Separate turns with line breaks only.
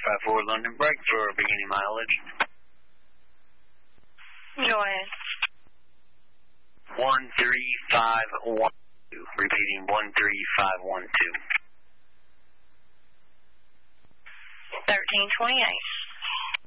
654 London break for beginning mileage.
Go ahead.
13512. Repeating 13512.
1328.